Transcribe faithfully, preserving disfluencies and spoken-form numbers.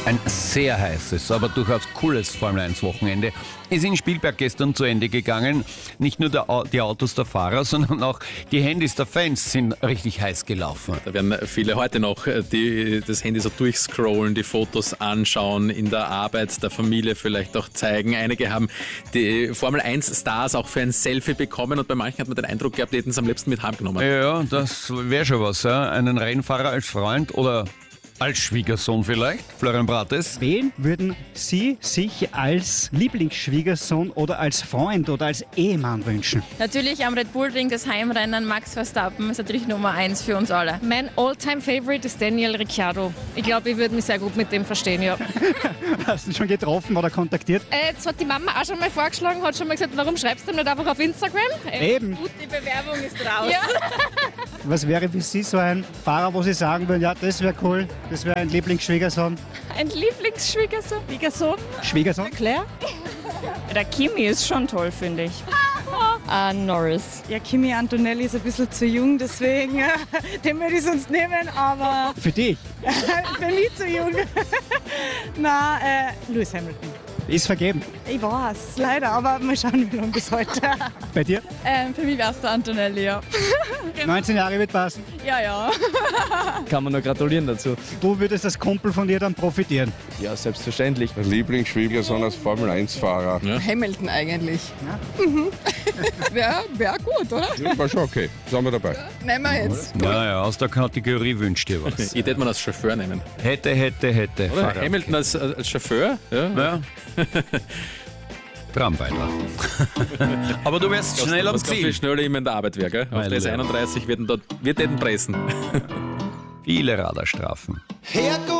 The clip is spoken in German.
Ein sehr heißes, aber durchaus cooles Formel eins Wochenende ist in Spielberg gestern zu Ende gegangen. Nicht nur der, die Autos der Fahrer, sondern auch die Handys der Fans sind richtig heiß gelaufen. Da werden viele heute noch die, das Handy so durchscrollen, die Fotos anschauen, in der Arbeit, der Familie vielleicht auch zeigen. Einige haben die Formel eins Stars auch für ein Selfie bekommen und bei manchen hat man den Eindruck gehabt, die hätten es am liebsten mit heimgenommen. Ja, das wäre schon was. Ja? Einen Rennfahrer als Freund oder als Schwiegersohn vielleicht, Florian Brates. Wen würden Sie sich als Lieblingsschwiegersohn oder als Freund oder als Ehemann wünschen? Natürlich am Red Bull Ring das Heimrennen. Max Verstappen ist natürlich Nummer eins für uns alle. Mein All-Time-Favorite ist Daniel Ricciardo. Ich glaube, ich würde mich sehr gut mit dem verstehen, ja. Hast du ihn schon getroffen oder kontaktiert? Äh, jetzt hat die Mama auch schon mal vorgeschlagen, hat schon mal gesagt, warum schreibst du nicht einfach auf Instagram? Äh, Eben. Gut, die Bewerbung ist raus. Ja. Was wäre für Sie so ein Fahrer, wo Sie sagen würden, ja, das wäre cool, das wäre ein Lieblingsschwiegersohn? Ein Lieblingsschwiegersohn? Schwiegersohn? Schwiegersohn? Claire? Der Kimi ist schon toll, finde ich. Ah, Norris. Ja, Kimi Antonelli ist ein bisschen zu jung, deswegen äh, den würde ich sonst nehmen, aber Für dich? für mich zu jung. Na, äh, Lewis Hamilton. Ist vergeben. Ich weiß, leider, aber mal schauen, wie lange bis heute. Bei dir? Ähm, für mich wäre es der Antonelli, ja. neunzehn Jahre wird passen. Ja, ja. Kann man nur gratulieren dazu. Du würdest als Kumpel von dir dann profitieren. Ja, selbstverständlich. Lieblingsschwiegersohn als Formel eins Fahrer. Ja. Hamilton eigentlich. Ja. Mhm. Wäre wär gut, oder? Ja, war schon okay. Sind wir dabei. Nehmen wir jetzt. Ja, ja, aus der Kategorie wünscht dir was. Ich hätte man als Chauffeur nehmen. Hätte, hätte, hätte. Oder? Fahrer, Hamilton als, als Chauffeur? Ja. Ja. Tramweiler. Aber du wärst schnell am Was ganz viel Ziel. schneller immer in der Arbeit wäre, gell? Auf Weil, der S ja. einunddreißig wird dort, wird den pressen. Viele Radarstrafen. Herrgott!